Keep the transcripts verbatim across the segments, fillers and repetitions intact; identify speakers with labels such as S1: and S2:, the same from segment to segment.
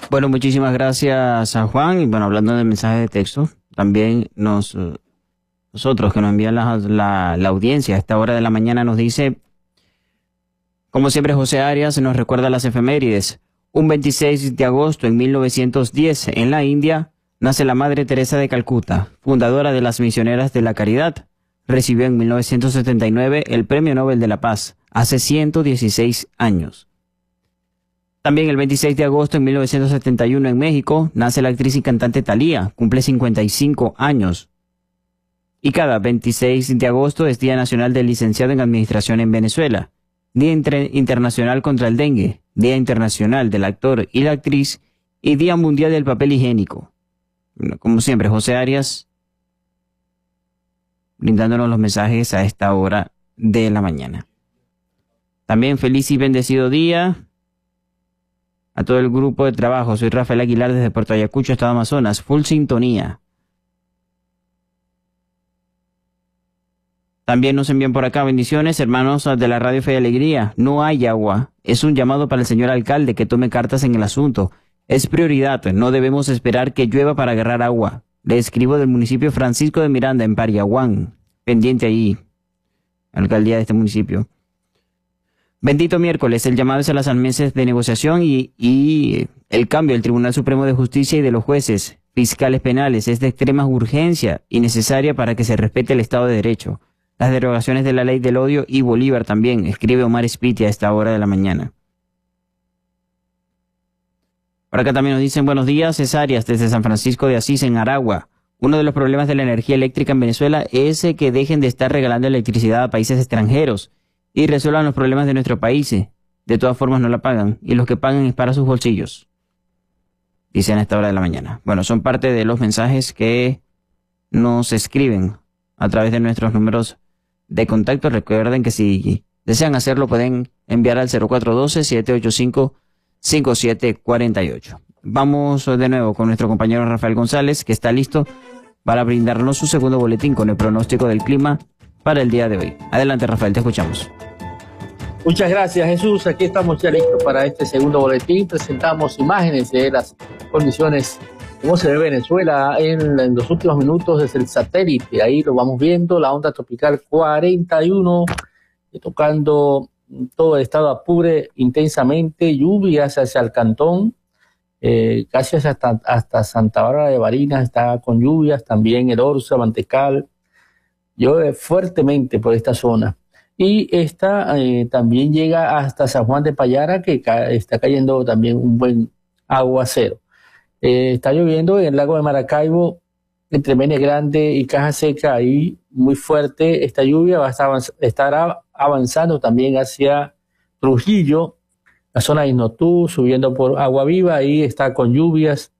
S1: Bueno, muchísimas gracias a Juan. Y bueno, hablando de mensajes de texto, también nos, nosotros que nos envían la, la, la audiencia a esta hora de la mañana nos dice, como siempre José Arias nos recuerda las efemérides. Un veintiséis de agosto en mil novecientos diez en la India nace la Madre Teresa de Calcuta, fundadora de las Misioneras de la Caridad. Recibió en mil novecientos setenta y nueve el Premio Nobel de la Paz, hace ciento dieciséis años. También el veintiséis de agosto en mil novecientos setenta y uno en México nace la actriz y cantante Thalía, cumple cincuenta y cinco años. Y cada veintiséis de agosto es Día Nacional del Licenciado en Administración en Venezuela, Día Inter- Internacional contra el Dengue, Día Internacional del Actor y la Actriz y Día Mundial del Papel Higiénico. Bueno, como siempre, José Arias brindándonos los mensajes a esta hora de la mañana. También feliz y bendecido día a todo el grupo de trabajo. Soy Rafael Aguilar desde Puerto Ayacucho, Estado Amazonas. Full sintonía. También nos envían por acá bendiciones, hermanos de la Radio Fe y Alegría. No hay agua. Es un llamado para el señor alcalde que tome cartas en el asunto. Es prioridad. No debemos esperar que llueva para agarrar agua. Le escribo del municipio Francisco de Miranda, en Pariaguán. Pendiente ahí. Alcaldía de este municipio. Bendito miércoles, el llamado es a las almeses de negociación y, y el cambio del Tribunal Supremo de Justicia y de los jueces fiscales penales es de extrema urgencia y necesaria para que se respete el Estado de Derecho. Las derogaciones de la ley del odio y Bolívar también, escribe Omar Spiti a esta hora de la mañana. Por acá también nos dicen buenos días, Cesarias, desde San Francisco de Asís, en Aragua. Uno de los problemas de la energía eléctrica en Venezuela es que dejen de estar regalando electricidad a países extranjeros y resuelvan los problemas de nuestro país. De todas formas no la pagan y los que pagan es para sus bolsillos, dicen a esta hora de la mañana. Bueno, son parte de los mensajes que nos escriben a través de nuestros números de contacto. Recuerden que si desean hacerlo pueden enviar al cero cuatro uno dos, siete ocho cinco, cinco siete cuatro ocho. Vamos de nuevo con nuestro compañero Rafael González, que está listo para brindarnos su segundo boletín con el pronóstico del clima para el día de hoy. Adelante, Rafael, te escuchamos.
S2: Muchas gracias, Jesús. Aquí estamos ya listos para este segundo boletín. Presentamos imágenes de las condiciones, cómo se ve Venezuela en, en los últimos minutos desde el satélite. Ahí lo vamos viendo, la onda tropical cuarenta y uno, tocando todo el estado Apure intensamente, lluvias hacia el Cantón, eh, casi hasta, hasta Santa Bárbara de Barinas está con lluvias, también el Orza, Mantecal, llueve fuertemente por esta zona. Y esta eh, también llega hasta San Juan de Payara, que ca está cayendo también un buen aguacero. Eh, está lloviendo en el lago de Maracaibo, entre Mene Grande y Caja Seca, ahí muy fuerte. Esta lluvia va a estar, avanz estar avanzando también hacia Trujillo, la zona de Isnotú, subiendo por Agua Viva, ahí está con lluvias.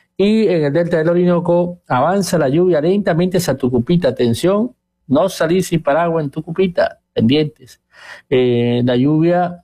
S2: Y en el delta del Orinoco avanza la lluvia lentamente hacia Tucupita. Atención, no salir sin paraguas en Tucupita, pendientes. Eh, la lluvia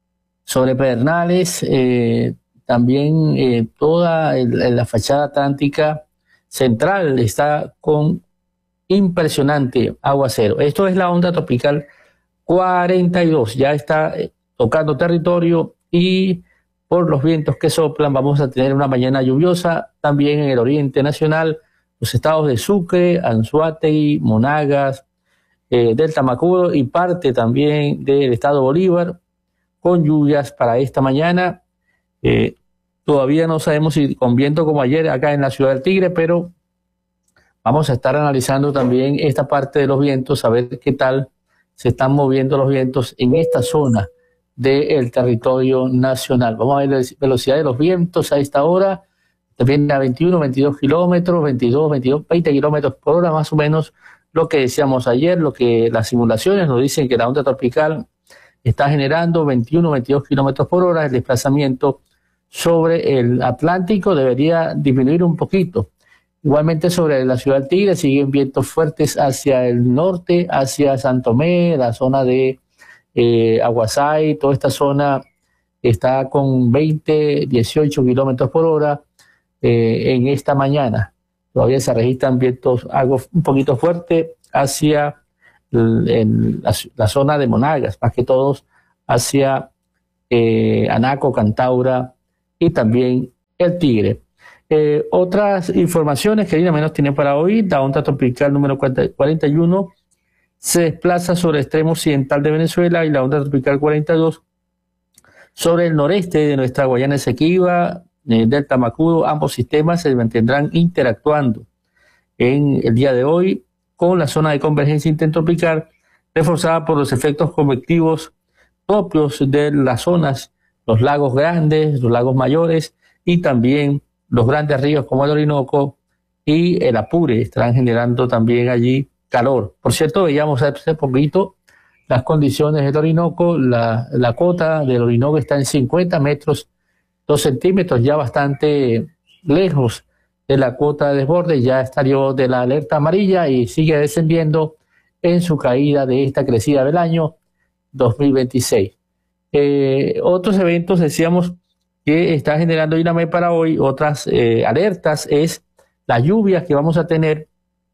S2: sobre Pedernales, eh, también eh, toda el, la fachada atlántica central está con impresionante aguacero. Esto es la onda tropical cuarenta y dos, ya está eh, tocando territorio y por los vientos que soplan vamos a tener una mañana lluviosa también en el oriente nacional, los estados de Sucre, Anzoátegui, Monagas, eh, Delta Macuro y parte también del estado Bolívar con lluvias para esta mañana. Eh, todavía no sabemos si con viento como ayer acá en la ciudad del Tigre, pero vamos a estar analizando también esta parte de los vientos, a ver qué tal se están moviendo los vientos en esta zona del territorio nacional. Vamos a ver la velocidad de los vientos a esta hora. Viene a veintiuno, veintidós kilómetros, veintidós, veintidós, veinte kilómetros por hora, más o menos lo que decíamos ayer, lo que las simulaciones nos dicen que la onda tropical está generando veintiuno, veintidós kilómetros por hora. El desplazamiento sobre el Atlántico debería disminuir un poquito. Igualmente sobre la ciudad del Tigre siguen vientos fuertes hacia el norte, hacia San Tomé, la zona de eh, Aguasay, toda esta zona está con veinte, dieciocho kilómetros por hora eh, en esta mañana. Todavía se registran vientos algo un poquito fuertes hacia el, el, la, la zona de Monagas, más que todos hacia eh, Anaco, Cantaura y también el Tigre. Eh, otras informaciones que Karina nos tiene para hoy: la onda tropical número cuarenta y uno se desplaza sobre el extremo occidental de Venezuela y la onda tropical cuarenta y dos sobre el noreste de nuestra Guayana Esequiba, eh, Delta Macudo. Ambos sistemas se mantendrán interactuando en el día de hoy con la zona de convergencia intertropical, reforzada por los efectos convectivos propios de las zonas, los lagos grandes, los lagos mayores y también los grandes ríos como el Orinoco y el Apure estarán generando también allí calor. Por cierto, veíamos hace poquito las condiciones del Orinoco. La, la cota del Orinoco está en cincuenta metros, dos centímetros, ya bastante lejos de la cuota de desborde, ya estaría de la alerta amarilla y sigue descendiendo en su caída de esta crecida del año dos mil veintiséis. Eh, otros eventos, decíamos, que está generando INAMED para hoy, otras eh, alertas, es las lluvias que vamos a tener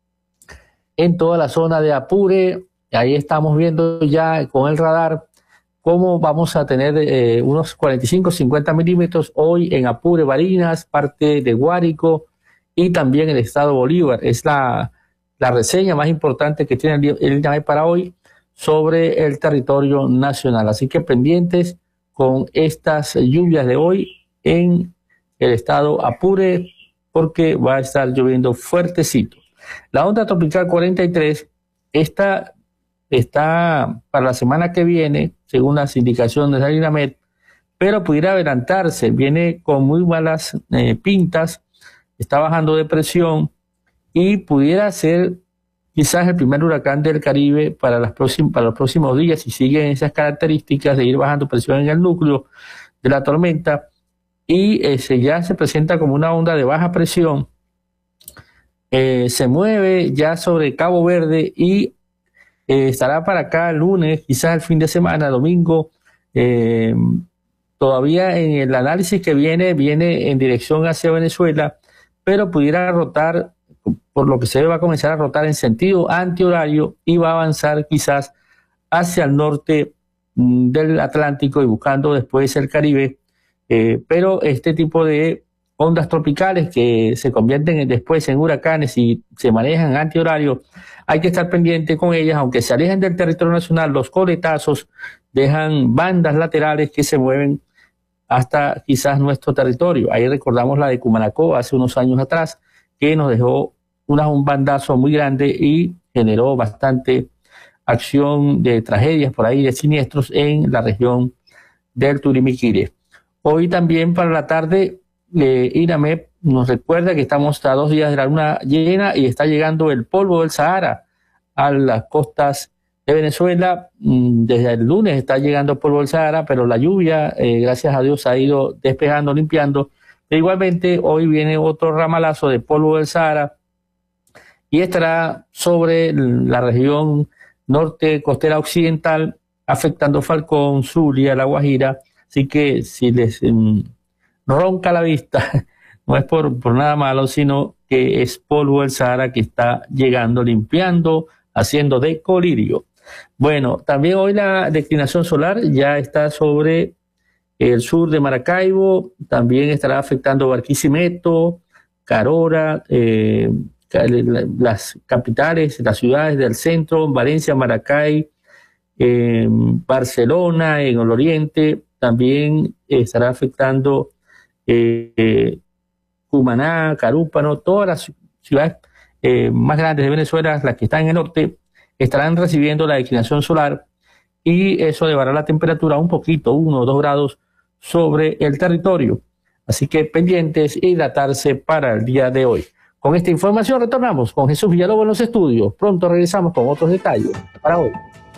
S2: en toda la zona de Apure. Ahí estamos viendo ya con el radar cómo vamos a tener eh, unos cuarenta y cinco a cincuenta milímetros hoy en Apure, Barinas, parte de Guárico y también el estado Bolívar. Es la, la reseña más importante que tiene el, el INAMED para hoy sobre el territorio nacional. Así que pendientes con estas lluvias de hoy en el estado Apure, porque va a estar lloviendo fuertecito. La onda tropical cuarenta y tres, esta está para la semana que viene, según las indicaciones de INAMED, pero pudiera adelantarse, viene con muy malas eh, pintas, está bajando de presión y pudiera ser quizás el primer huracán del Caribe para, las próxim- para los próximos días, si siguen esas características de ir bajando presión en el núcleo de la tormenta y eh, se, ya se presenta como una onda de baja presión. Eh, se mueve ya sobre Cabo Verde y eh, estará para acá el lunes, quizás el fin de semana, domingo. Eh, todavía en el análisis que viene, viene en dirección hacia Venezuela, pero pudiera rotar, por lo que se ve va a comenzar a rotar en sentido antihorario y va a avanzar quizás hacia el norte mm, del Atlántico y buscando después el Caribe. Eh, pero este tipo de ondas tropicales que se convierten en, después en huracanes y se manejan antihorario, hay que estar pendiente con ellas, aunque se alejen del territorio nacional, los coletazos dejan bandas laterales que se mueven hasta quizás nuestro territorio. Ahí recordamos la de Cumanacó hace unos años atrás, que nos dejó una, un bandazo muy grande y generó bastante acción de tragedias por ahí, de siniestros en la región del Turimiquire. Hoy también para la tarde, eh, INAMED nos recuerda que estamos a dos días de la luna llena y está llegando el polvo del Sahara a las costas de Venezuela. Desde el lunes está llegando el polvo del Sahara, pero la lluvia, eh, gracias a Dios, ha ido despejando, limpiando. Pero igualmente, hoy viene otro ramalazo de polvo del Sahara y estará sobre la región norte costera occidental, afectando Falcón, Zulia, La Guajira. Así que si les um, ronca la vista, no es por, por nada malo, sino que es polvo del Sahara que está llegando, limpiando, haciendo de colirio. Bueno, también hoy la declinación solar ya está sobre el sur de Maracaibo, también estará afectando Barquisimeto, Carora, eh, las capitales, las ciudades del centro, Valencia, Maracay, eh, Barcelona, en el oriente, también estará afectando eh, eh, Cumaná, Carúpano, todas las ciudades eh, más grandes de Venezuela, las que están en el norte, estarán recibiendo la declinación solar y eso elevará la temperatura un poquito, uno o dos grados sobre el territorio. Así que pendientes y hidratarse para el día de hoy. Con esta información retornamos con Jesús Villalobos en los estudios. Pronto regresamos con otros detalles para hoy.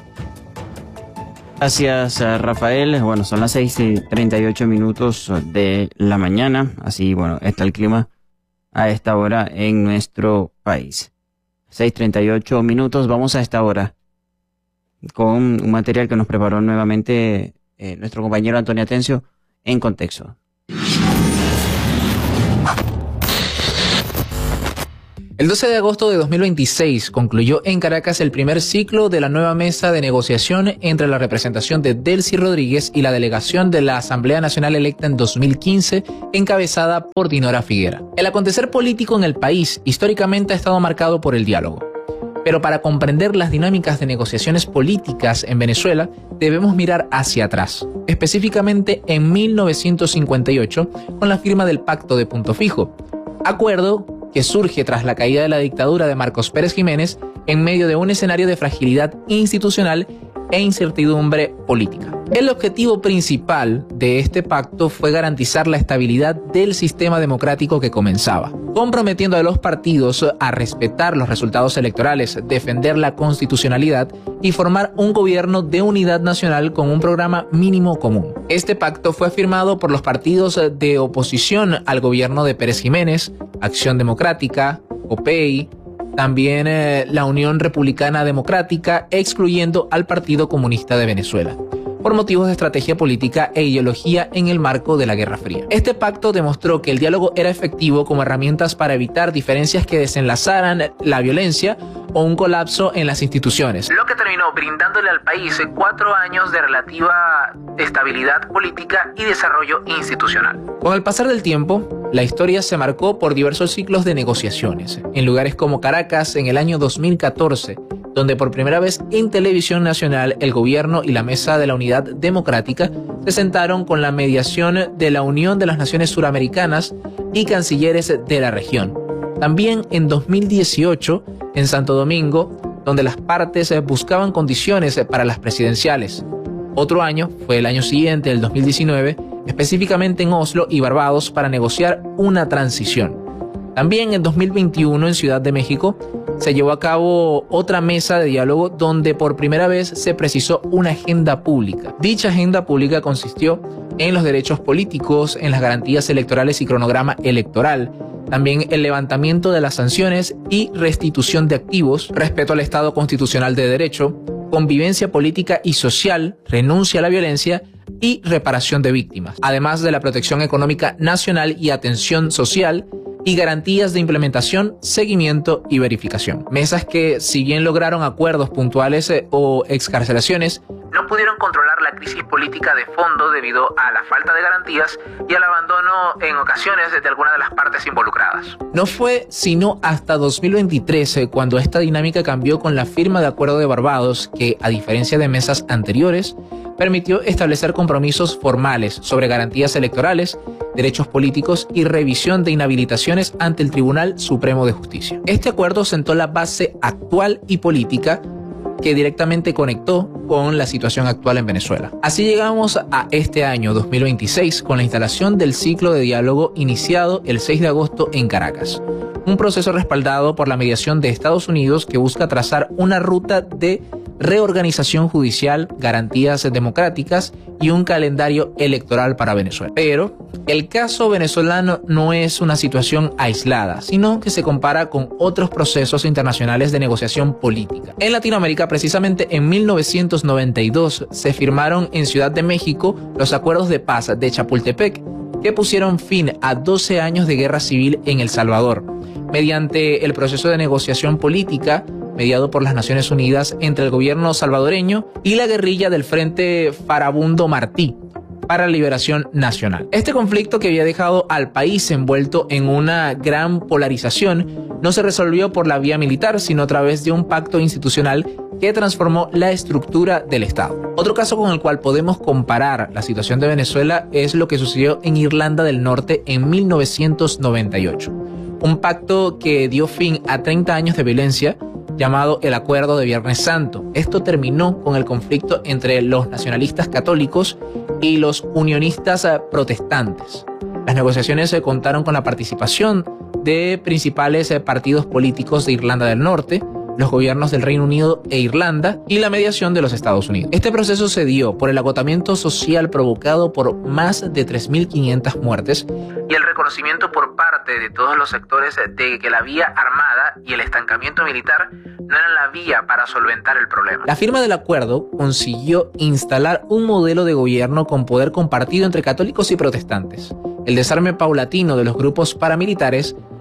S1: Gracias, Rafael. Bueno, son las seis y treinta y ocho minutos de la mañana. Así, bueno, está el clima a esta hora en nuestro país. seis y treinta y ocho minutos. Vamos a esta hora con un material que nos preparó nuevamente eh, nuestro compañero Antonio Atencio en contexto.
S3: El doce de agosto de dos mil veintiséis concluyó en Caracas el primer ciclo de la nueva mesa de negociación entre la representación de Delcy Rodríguez y la delegación de la Asamblea Nacional electa en dos mil quince, encabezada por Dinora Figuera. El acontecer político en el país históricamente ha estado marcado por el diálogo. Pero para comprender las dinámicas de negociaciones políticas en Venezuela, debemos mirar hacia atrás, específicamente en mil novecientos cincuenta y ocho, con la firma del Pacto de Punto Fijo, acuerdo que surge tras la caída de la dictadura de Marcos Pérez Jiménez en medio de un escenario de fragilidad institucional e incertidumbre política. El objetivo principal de este pacto fue garantizar la estabilidad del sistema democrático que comenzaba, comprometiendo a los partidos a respetar los resultados electorales, defender la constitucionalidad y formar un gobierno de unidad nacional con un programa mínimo común. Este pacto fue firmado por los partidos de oposición al gobierno de Pérez Jiménez, Acción Democrática, O P I, también eh, la Unión Republicana Democrática, excluyendo al Partido Comunista de Venezuela, por motivos de estrategia política e ideología en el marco de la Guerra Fría. Este pacto demostró que el diálogo era efectivo como herramientas para evitar diferencias que desenlazaran la violencia o un colapso en las instituciones, lo que terminó brindándole al país cuatro años de relativa estabilidad política y desarrollo institucional. Con el pasar del tiempo, la historia se marcó por diversos ciclos de negociaciones, en lugares como Caracas en el año dos mil catorce, donde por primera vez en televisión nacional el gobierno y la Mesa de la Unidad Democrática se sentaron con la mediación de la Unión de las Naciones Suramericanas y cancilleres de la región. También en dos mil dieciocho, en Santo Domingo, donde las partes buscaban condiciones para las presidenciales. Otro año fue el año siguiente, el dos mil diecinueve, específicamente en Oslo y Barbados, para negociar una transición. También en dos mil veintiuno, en Ciudad de México, se llevó a cabo otra mesa de diálogo donde por primera vez se precisó una agenda pública. Dicha agenda pública consistió en los derechos políticos, en las garantías electorales y cronograma electoral, también el levantamiento de las sanciones y restitución de activos, respeto al Estado constitucional de derecho, convivencia política y social, renuncia a la violencia y reparación de víctimas, además de la protección económica nacional y atención social, y garantías de implementación, seguimiento y verificación. Mesas que, si bien lograron acuerdos puntuales eh, o excarcelaciones, no pudieron controlar la crisis política de fondo debido a la falta de garantías y al abandono en ocasiones de alguna de las partes involucradas. No fue sino hasta dos mil veintitrés eh, cuando esta dinámica cambió con la firma de Acuerdo de Barbados, que, a diferencia de mesas anteriores, permitió establecer compromisos formales sobre garantías electorales, derechos políticos y revisión de inhabilitaciones ante el Tribunal Supremo de Justicia. Este acuerdo sentó la base actual y política que directamente conectó con la situación actual en Venezuela. Así llegamos a este año dos mil veintiséis con la instalación del ciclo de diálogo iniciado el seis de agosto en Caracas. Un proceso respaldado por la mediación de Estados Unidos que busca trazar una ruta de reorganización judicial, garantías democráticas y un calendario electoral para Venezuela. Pero el caso venezolano no es una situación aislada, sino que se compara con otros procesos internacionales de negociación política. En Latinoamérica, precisamente en mil novecientos noventa y dos, se firmaron en Ciudad de México los acuerdos de paz de Chapultepec, que pusieron fin a doce años de guerra civil en El Salvador, mediante el proceso de negociación política mediado por las Naciones Unidas entre el gobierno salvadoreño y la guerrilla del Frente Farabundo Martí para la Liberación Nacional. Este conflicto, que había dejado al país envuelto en una gran polarización, no se resolvió por la vía militar, sino a través de un pacto institucional que transformó la estructura del Estado. Otro caso con el cual podemos comparar la situación de Venezuela es lo que sucedió en Irlanda del Norte en mil novecientos noventa y ocho. Un pacto que dio fin a treinta años de violencia, llamado el Acuerdo de Viernes Santo. Esto terminó con el conflicto entre los nacionalistas católicos y los unionistas protestantes. Las negociaciones se contaron con la participación de principales partidos políticos de Irlanda del Norte, los gobiernos del Reino Unido e Irlanda y la mediación de los Estados Unidos. Este proceso se dio por el agotamiento social provocado por más de tres mil quinientas muertes y el reconocimiento por parte de todos los sectores de que la vía armada y el estancamiento militar no eran la vía para solventar el problema. La firma del acuerdo consiguió instalar un modelo de gobierno con poder compartido entre católicos y protestantes, el desarme paulatino de los grupos paramilitares,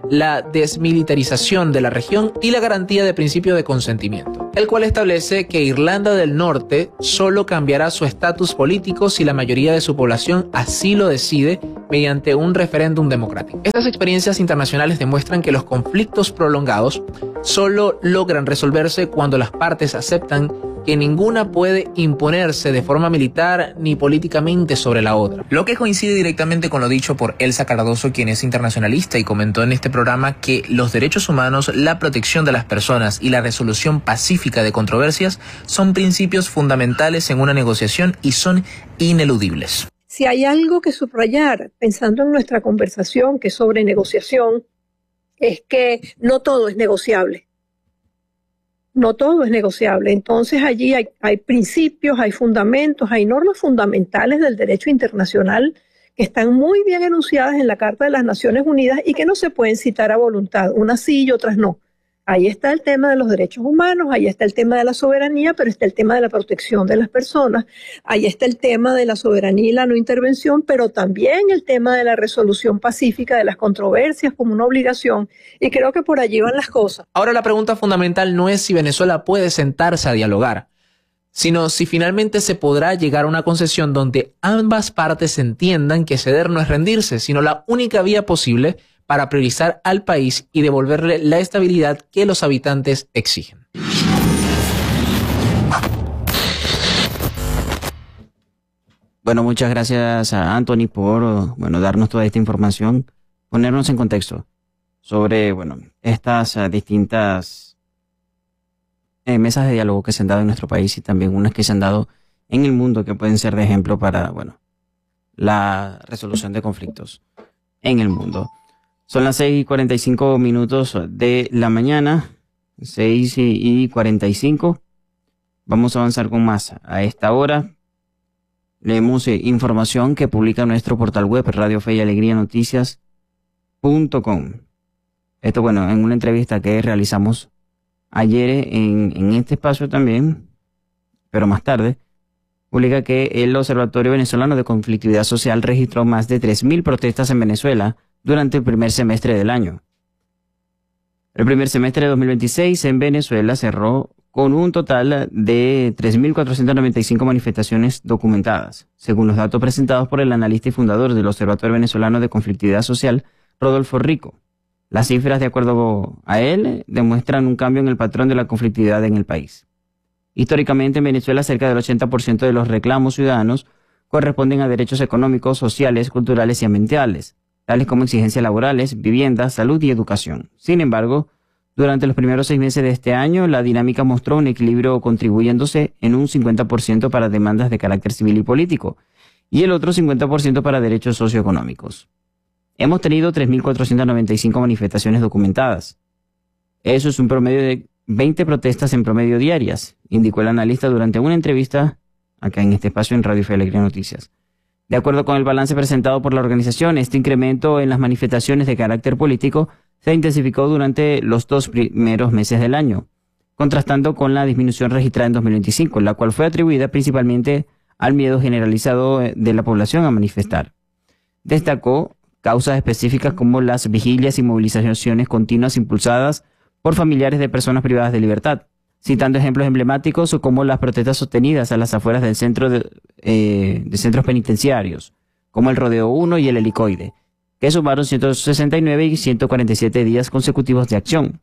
S3: la desmilitarización de la región y la garantía de principio de consentimiento, el cual establece que Irlanda del Norte solo cambiará su estatus político si la mayoría de su población así lo decide mediante un referéndum democrático. Estas experiencias internacionales demuestran que los conflictos prolongados solo logran resolverse cuando las partes aceptan que ninguna puede imponerse de forma militar ni políticamente sobre la otra. Lo que coincide directamente con lo dicho por Elsa Cardoso, quien es internacionalista y comentó en este programa que los derechos humanos, la protección de las personas y la resolución pacífica de controversias son principios fundamentales en una negociación y son ineludibles.
S4: Si hay algo que subrayar, pensando en nuestra conversación que es sobre negociación, es que no todo es negociable. No todo es negociable. Entonces allí hay, hay principios, hay fundamentos, hay normas fundamentales del derecho internacional que están muy bien enunciadas en la Carta de las Naciones Unidas y que no se pueden citar a voluntad, unas sí y otras no. Ahí está el tema de los derechos humanos, ahí está el tema de la soberanía, pero está el tema de la protección de las personas, ahí está el tema de la soberanía y la no intervención, pero también el tema de la resolución pacífica de las controversias como una obligación, y creo que por allí van las cosas.
S3: Ahora la pregunta fundamental no es si Venezuela puede sentarse a dialogar, sino si finalmente se podrá llegar a una concesión donde ambas partes entiendan que ceder no es rendirse, sino la única vía posible para priorizar al país y devolverle la estabilidad que los habitantes exigen.
S1: Bueno, muchas gracias a Anthony por bueno, darnos toda esta información, ponernos en contexto sobre bueno, estas uh, distintas eh, mesas de diálogo que se han dado en nuestro país y también unas que se han dado en el mundo que pueden ser de ejemplo para bueno, la resolución de conflictos en el mundo. Son las seis y cuarenta y cinco minutos de la mañana, seis y cuarenta y cinco. Vamos a avanzar con más. A esta hora leemos eh, información que publica nuestro portal web Radio Fe y Alegría Noticias punto com. Esto, bueno, en una entrevista que realizamos ayer en, en este espacio también, pero más tarde, publica que el Observatorio Venezolano de Conflictividad Social registró más de tres mil protestas en Venezuela durante el primer semestre del año. El primer semestre de dos mil veintiséis en Venezuela cerró con un total de tres mil cuatrocientas noventa y cinco manifestaciones documentadas, según los datos presentados por el analista y fundador del Observatorio Venezolano de Conflictividad Social, Rodolfo Rico. Las cifras, de acuerdo a él, demuestran un cambio en el patrón de la conflictividad en el país. Históricamente, en Venezuela, cerca del ochenta por ciento de los reclamos ciudadanos corresponden a derechos económicos, sociales, culturales y ambientales, tales como exigencias laborales, vivienda, salud y educación. Sin embargo, durante los primeros seis meses de este año, la dinámica mostró un equilibrio contribuyéndose en un cincuenta por ciento para demandas de carácter civil y político, y el otro cincuenta por ciento para derechos socioeconómicos. Hemos tenido tres mil cuatrocientas noventa y cinco manifestaciones documentadas. Eso es un promedio de veinte protestas en promedio diarias, indicó el analista durante una entrevista acá en este espacio en Radio Fe y Alegría Noticias. De acuerdo con el balance presentado por la organización, este incremento en las manifestaciones de carácter político se intensificó durante los dos primeros meses del año, contrastando con la disminución registrada en dos mil veinticinco, la cual fue atribuida principalmente al miedo generalizado de la población a manifestar. Destacó causas específicas como las vigilias y movilizaciones continuas impulsadas por familiares de personas privadas de libertad, citando ejemplos emblemáticos como las protestas sostenidas a las afueras del centro de, eh, de centros penitenciarios, como el Rodeo uno y el Helicoide, que sumaron ciento sesenta y nueve y ciento cuarenta y siete días consecutivos de acción.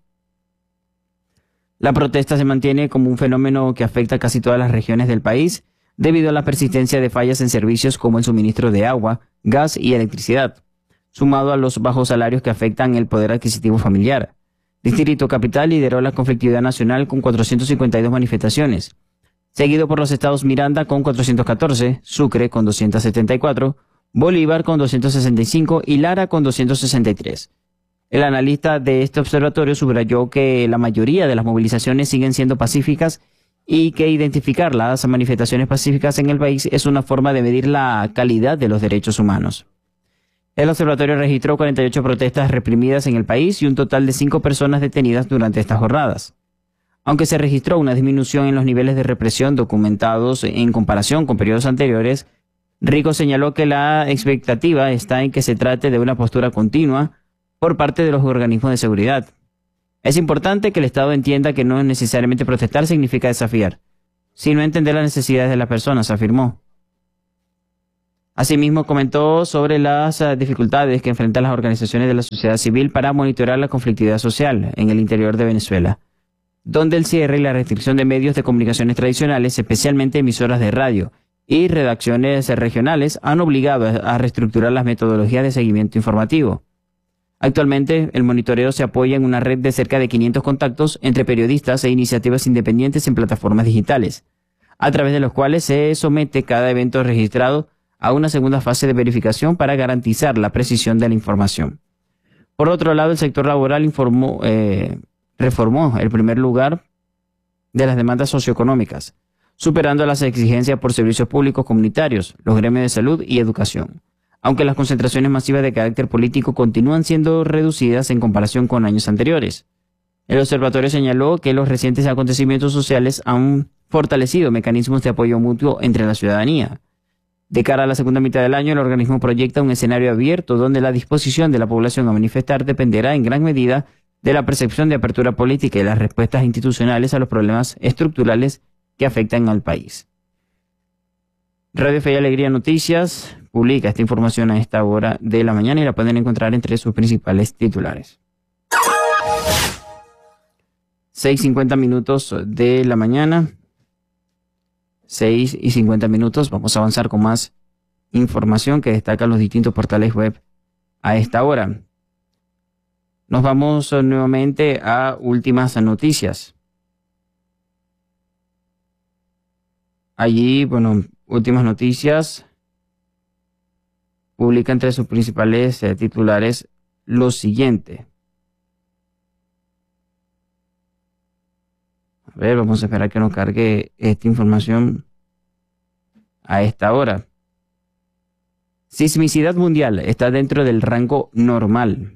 S1: La protesta se mantiene como un fenómeno que afecta a casi todas las regiones del país, debido a la persistencia de fallas en servicios como el suministro de agua, gas y electricidad, sumado a los bajos salarios que afectan el poder adquisitivo familiar. Distrito Capital lideró la conflictividad nacional con cuatrocientas cincuenta y dos manifestaciones, seguido por los estados Miranda con cuatrocientos catorce, Sucre con doscientos setenta y cuatro, Bolívar con doscientos sesenta y cinco y Lara con doscientos sesenta y tres. El analista de este observatorio subrayó que la mayoría de las movilizaciones siguen siendo pacíficas y que identificar las manifestaciones pacíficas en el país es una forma de medir la calidad de los derechos humanos. El observatorio registró cuarenta y ocho protestas reprimidas en el país y un total de cinco personas detenidas durante estas jornadas. Aunque se registró una disminución en los niveles de represión documentados en comparación con periodos anteriores, Rico señaló que la expectativa está en que se trate de una postura continua por parte de los organismos de seguridad. Es importante que el Estado entienda que no necesariamente protestar significa desafiar, sino entender las necesidades de las personas, afirmó. Asimismo, comentó sobre las dificultades que enfrentan las organizaciones de la sociedad civil para monitorar la conflictividad social en el interior de Venezuela, donde el cierre y la restricción de medios de comunicaciones tradicionales, especialmente emisoras de radio y redacciones regionales, han obligado a reestructurar las metodologías de seguimiento informativo. Actualmente, el monitoreo se apoya en una red de cerca de quinientos contactos entre periodistas e iniciativas independientes en plataformas digitales, a través de los cuales se somete cada evento registrado a una segunda fase de verificación para garantizar la precisión de la información. Por otro lado, el sector laboral informó, eh, reformó el primer lugar de las demandas socioeconómicas, superando las exigencias por servicios públicos comunitarios, los gremios de salud y educación, aunque las concentraciones masivas de carácter político continúan siendo reducidas en comparación con años anteriores. El observatorio señaló que los recientes acontecimientos sociales han fortalecido mecanismos de apoyo mutuo entre la ciudadanía. De cara a la segunda mitad del año, el organismo proyecta un escenario abierto donde la disposición de la población a manifestar dependerá en gran medida de la percepción de apertura política y las respuestas institucionales a los problemas estructurales que afectan al país. Radio Fe y Alegría Noticias publica esta información a esta hora de la mañana y la pueden encontrar entre sus principales titulares. seis y cincuenta minutos de la mañana. seis y cincuenta minutos. Vamos a avanzar con más información que destacan los distintos portales web a esta hora. Nos vamos nuevamente a últimas noticias. Allí, bueno, últimas noticias publica entre sus principales eh, titulares lo siguiente. A ver, vamos a esperar que nos cargue esta información a esta hora. Sismicidad mundial está dentro del rango normal.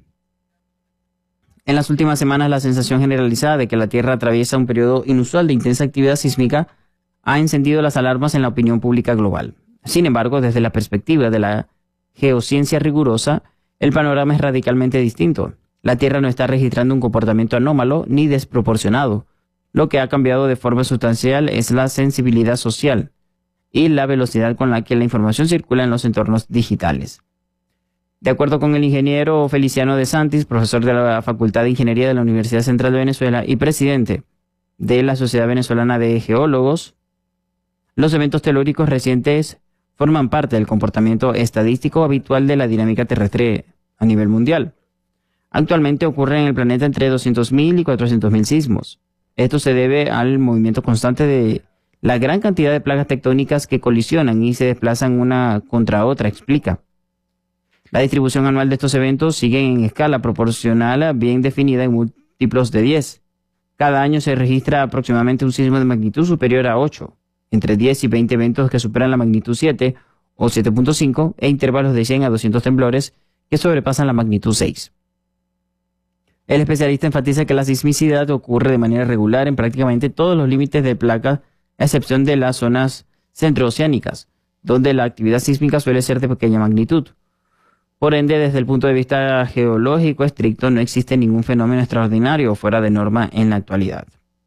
S1: En las últimas semanas, la sensación generalizada de que la Tierra atraviesa un periodo inusual de intensa actividad sísmica ha encendido las alarmas en la opinión pública global. Sin embargo, desde la perspectiva de la geociencia rigurosa, el panorama es radicalmente distinto. La Tierra no está registrando un comportamiento anómalo ni desproporcionado. Lo que ha cambiado de forma sustancial es la sensibilidad social y la velocidad con la que la información circula en los entornos digitales. De acuerdo con el ingeniero Feliciano de Santis, profesor de la Facultad de Ingeniería de la Universidad Central de Venezuela y presidente de la Sociedad Venezolana de Geólogos, los eventos telúricos recientes forman parte del comportamiento estadístico habitual de la dinámica terrestre a nivel mundial. Actualmente ocurren en el planeta entre doscientos mil y cuatrocientos mil sismos. Esto se debe al movimiento constante de la gran cantidad de placas tectónicas que colisionan y se desplazan una contra otra, explica. La distribución anual de estos eventos sigue en escala proporcional bien definida en múltiplos de diez. Cada año se registra aproximadamente un sismo de magnitud superior a ocho, entre diez y veinte eventos que superan la magnitud siete o siete punto cinco e intervalos de cien a doscientos temblores que sobrepasan la magnitud seis. El especialista enfatiza que la sismicidad ocurre de manera regular en prácticamente todos los límites de placa, a excepción de las zonas centrooceánicas, donde la actividad sísmica suele ser de pequeña magnitud. Por ende, desde el punto de vista geológico estricto, no existe ningún fenómeno extraordinario o fuera de norma en la actualidad.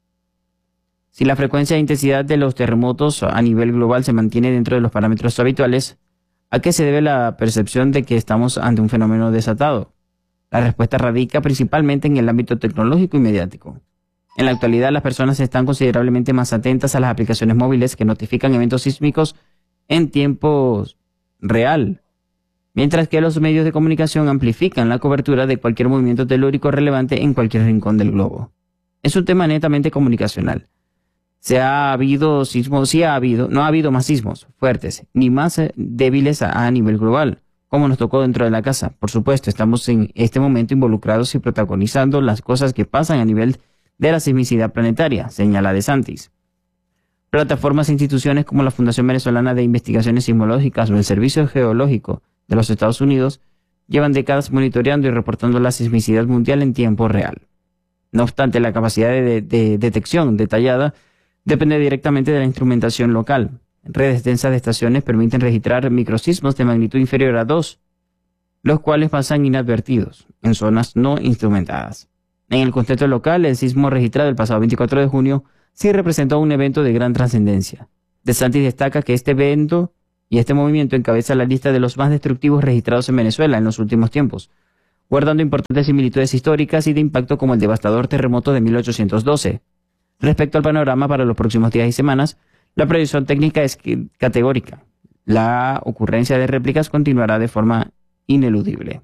S1: Si la frecuencia e intensidad de los terremotos a nivel global se mantiene dentro de los parámetros habituales, ¿a qué se debe la percepción de que estamos ante un fenómeno desatado? La respuesta radica principalmente en el ámbito tecnológico y mediático. En la actualidad, las personas están considerablemente más atentas a las aplicaciones móviles que notifican eventos sísmicos en tiempo real, mientras que los medios de comunicación amplifican la cobertura de cualquier movimiento telúrico relevante en cualquier rincón del globo. Es un tema netamente comunicacional. Se ha habido sismos, sí ha habido, no ha habido más sismos fuertes, ni más débiles a, a nivel global, como nos tocó dentro de la casa. Por supuesto, estamos en este momento involucrados y protagonizando las cosas que pasan a nivel de la sismicidad planetaria, señala De Santis. Plataformas e instituciones como la Fundación Venezolana de Investigaciones Sismológicas o el Servicio Geológico de los Estados Unidos llevan décadas monitoreando y reportando la sismicidad mundial en tiempo real. No obstante, la capacidad de, de, de detección detallada depende directamente de la instrumentación local. Redes densas de estaciones permiten registrar microsismos de magnitud inferior a dos los cuales pasan inadvertidos en zonas no instrumentadas. En el contexto local, el sismo registrado el pasado veinticuatro de junio sí representó un evento de gran trascendencia. DeSantis destaca que este evento y este movimiento encabeza la lista de los más destructivos registrados en Venezuela en los últimos tiempos, guardando importantes similitudes históricas y de impacto como el devastador terremoto de mil ochocientos doce. Respecto al panorama para los próximos días y semanas, la previsión técnica es categórica. La ocurrencia de réplicas continuará de forma ineludible.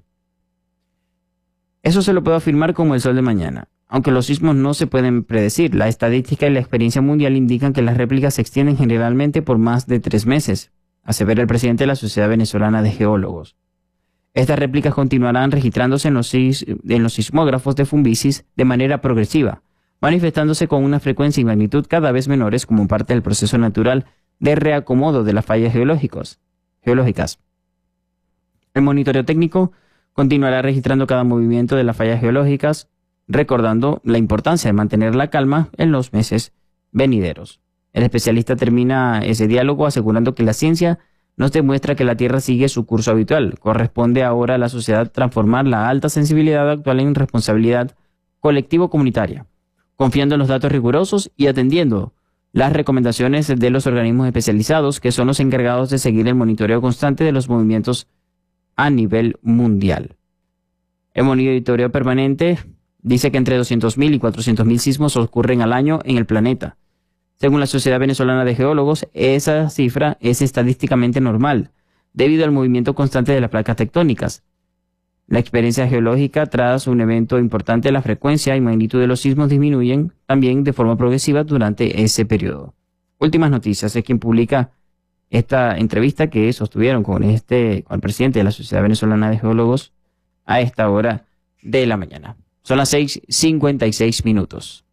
S1: Eso se lo puedo afirmar como el sol de mañana. Aunque los sismos no se pueden predecir, la estadística y la experiencia mundial indican que las réplicas se extienden generalmente por más de tres meses, asevera el presidente de la Sociedad Venezolana de Geólogos. Estas réplicas continuarán registrándose en los, sis, en los sismógrafos de Fumbisis de manera progresiva, manifestándose con una frecuencia y magnitud cada vez menores como parte del proceso natural de reacomodo de las fallas geológicos, geológicas. El monitoreo técnico continuará registrando cada movimiento de las fallas geológicas, recordando la importancia de mantener la calma en los meses venideros. El especialista termina ese diálogo asegurando que la ciencia nos demuestra que la Tierra sigue su curso habitual. Corresponde ahora a la sociedad transformar la alta sensibilidad actual en responsabilidad colectivo-comunitaria, confiando en los datos rigurosos y atendiendo las recomendaciones de los organismos especializados que son los encargados de seguir el monitoreo constante de los movimientos a nivel mundial. El monitoreo permanente dice que entre doscientos mil y cuatrocientos mil sismos ocurren al año en el planeta. Según la Sociedad Venezolana de Geólogos, esa cifra es estadísticamente normal, debido al movimiento constante de las placas tectónicas. La experiencia geológica tras un evento importante, la frecuencia y magnitud de los sismos disminuyen también de forma progresiva durante ese periodo. Últimas noticias, es quien publica esta entrevista que sostuvieron con, este, con el presidente de la Sociedad Venezolana de Geólogos a esta hora de la mañana. Son las seis cincuenta y seis minutos.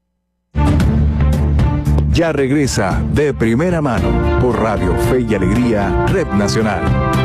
S5: Ya regresa De Primera Mano por Radio Fe y Alegría, Red Nacional.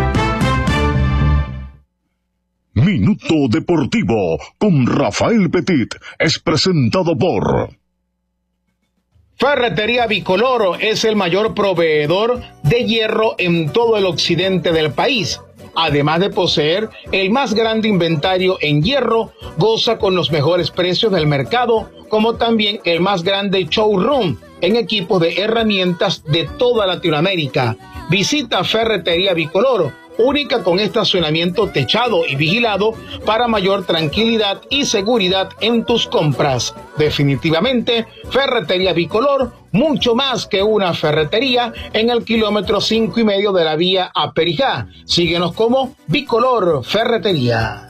S6: Minuto Deportivo con Rafael Petit es presentado por
S7: Ferretería Bicolor es el mayor proveedor de hierro en todo el occidente del país. Además de poseer el más grande inventario en hierro, goza con los mejores precios del mercado, como también el más grande showroom en equipos de herramientas de toda Latinoamérica. Visita Ferretería Bicolor, única con estacionamiento techado y vigilado para mayor tranquilidad y seguridad en tus compras. Definitivamente, Ferretería Bicolor, mucho más que una ferretería, en el kilómetro cinco y medio de la vía a Perijá. Síguenos como Bicolor Ferretería.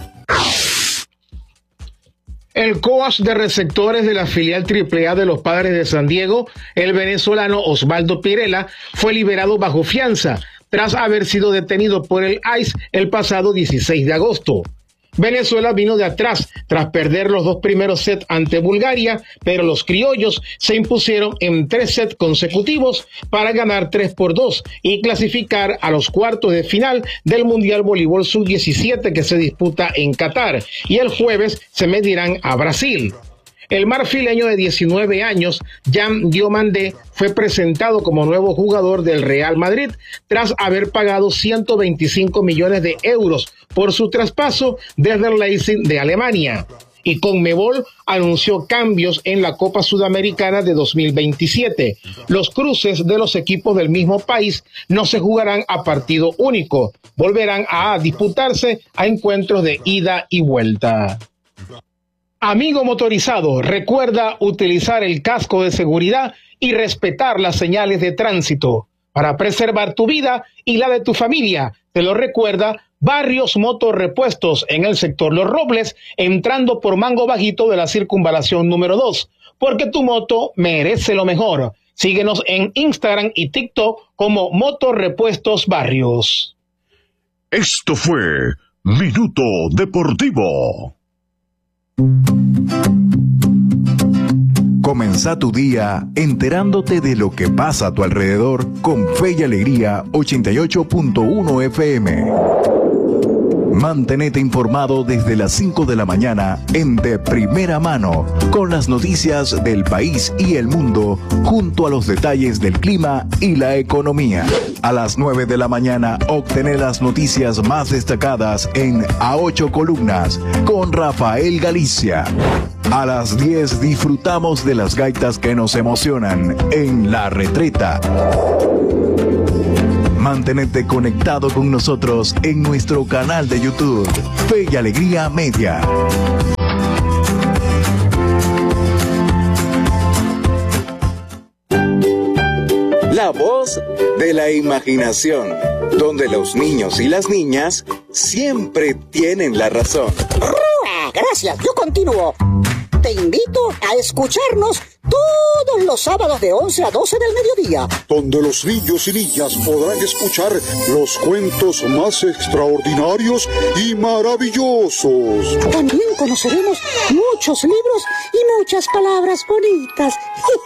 S7: El coach de receptores de la filial triple A de los Padres de San Diego, el venezolano Osvaldo Pirela, fue liberado bajo fianza tras haber sido detenido por el I C E el pasado dieciséis de agosto. Venezuela vino de atrás tras perder los dos primeros sets ante Bulgaria, pero los criollos se impusieron en tres sets consecutivos para ganar tres por dos y clasificar a los cuartos de final del Mundial Voleibol sub diecisiete que se disputa en Qatar, y el jueves se medirán a Brasil. El marfileño de diecinueve años, Jan Diomandé, fue presentado como nuevo jugador del Real Madrid tras haber pagado ciento veinticinco millones de euros por su traspaso desde el Leipzig de Alemania. Y Conmebol anunció cambios en la Copa Sudamericana de dos mil veintisiete. Los cruces de los equipos del mismo país no se jugarán a partido único, volverán a disputarse a encuentros de ida y vuelta. Amigo motorizado, recuerda utilizar el casco de seguridad y respetar las señales de tránsito para preservar tu vida y la de tu familia. Te lo recuerda Barrios Motorrepuestos en el sector Los Robles, entrando por Mango Bajito de la circunvalación número dos, porque tu moto merece lo mejor. Síguenos en Instagram y TikTok como Motorrepuestos Barrios.
S6: Esto fue Minuto Deportivo.
S5: Comenzá tu día enterándote de lo que pasa a tu alrededor con Fe y Alegría ochenta y ocho punto uno F M. Mantenete informado desde las cinco de la mañana en De Primera Mano, con las noticias del país y el mundo, junto a los detalles del clima y la economía. A las nueve de la mañana, obtener las noticias más destacadas en A Ocho Columnas, con Rafael Galicia. A las diez disfrutamos de las gaitas que nos emocionan en La Retreta. Mantenete conectado con nosotros en nuestro canal de YouTube, Fe y Alegría Media.
S8: La voz de la imaginación, donde los niños y las niñas siempre tienen la razón.
S9: Gracias, yo continúo. Te invito a escucharnos todos los sábados de once a doce del mediodía,
S10: donde los niños y niñas podrán escuchar los cuentos más extraordinarios y maravillosos.
S9: También conoceremos muchos libros y muchas palabras bonitas.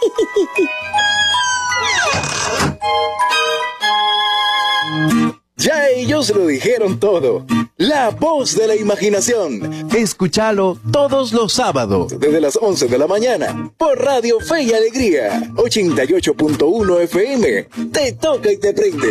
S8: Ya ellos lo dijeron todo. La voz de la imaginación.
S5: Escúchalo todos los sábados
S8: desde las once de la mañana por Radio Fe y Alegría ochenta y ocho punto uno F M. Te toca y te prende.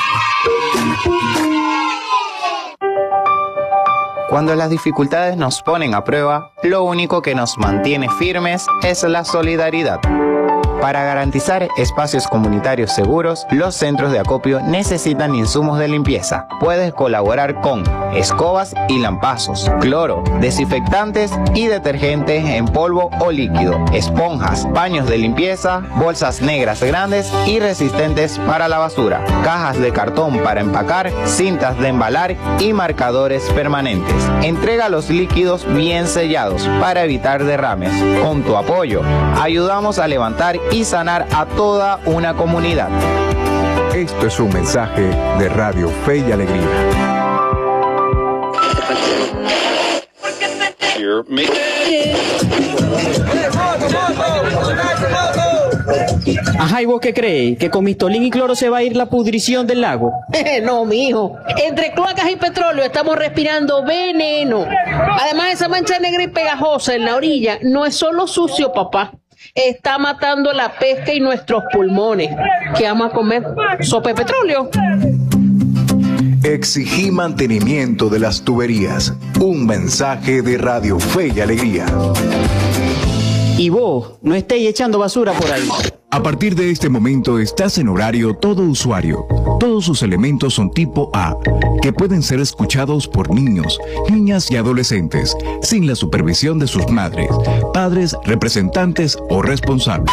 S11: Cuando las dificultades nos ponen a prueba, lo único que nos mantiene firmes es la solidaridad. Para garantizar espacios comunitarios seguros, los centros de acopio necesitan insumos de limpieza. Puedes colaborar con escobas y lampazos, cloro, desinfectantes y detergentes en polvo o líquido, esponjas, paños de limpieza, bolsas negras grandes y resistentes para la basura, cajas de cartón para empacar, cintas de embalar y marcadores permanentes. Entrega los líquidos bien sellados para evitar derrames. Con tu apoyo, ayudamos a levantar y sanar a toda una comunidad.
S5: Esto es un mensaje de Radio Fe y Alegría.
S12: Ajá, ¿y vos qué crees? ¿Que con mistolín y cloro se va a ir la pudrición del lago?
S13: No, mijo. Entre cloacas y petróleo estamos respirando veneno. Además, esa mancha negra y pegajosa en la orilla no es solo sucio, papá. Está matando la pesca y nuestros pulmones. ¿Qué vamos a comer? ¿Sopa de petróleo?
S5: Exigí mantenimiento de las tuberías. Un mensaje de Radio Fe y Alegría.
S12: Y vos, no estéis echando basura por ahí.
S5: A partir de este momento estás en horario todo usuario. Todos sus elementos son tipo A, que pueden ser escuchados por niños, niñas y adolescentes, sin la supervisión de sus madres, padres, representantes o responsables.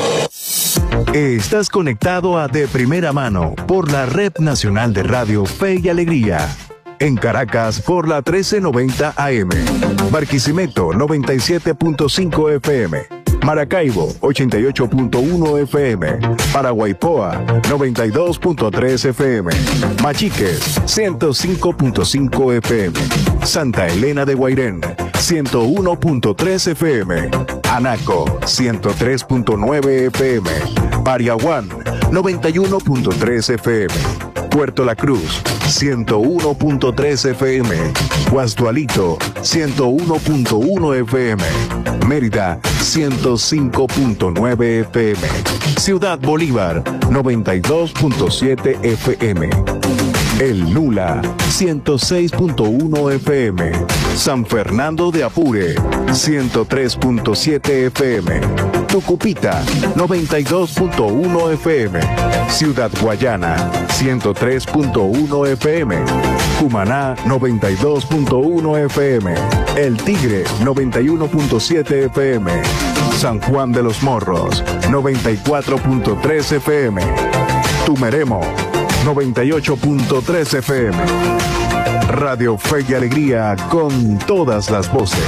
S5: Estás conectado a De Primera Mano por la Red Nacional de Radio Fe y Alegría. En Caracas por la trece noventa A M, Barquisimeto noventa y siete punto cinco F M, Maracaibo ochenta y ocho punto uno F M, Paraguaypoa noventa y dos punto tres F M, Machiques ciento cinco punto cinco F M, Santa Elena de Guairén ciento uno punto tres F M, Anaco ciento tres punto nueve F M, Pariaguán noventa y uno punto tres F M, Puerto La Cruz ciento uno punto tres F M, Guasdualito ciento uno punto uno F M, Mérida ciento cinco punto nueve F M, Ciudad Bolívar noventa y dos punto siete F M, El Nula ciento seis punto uno F M, San Fernando de Apure ciento tres punto siete F M, Tucupita noventa y dos punto uno F M, Ciudad Guayana ciento tres punto uno F M, Cumaná noventa y dos punto uno F M, El Tigre noventa y uno punto siete F M, San Juan de los Morros noventa y cuatro punto tres F M, Tumeremo noventa y ocho punto tres F M. Radio Fe y Alegría con todas las voces.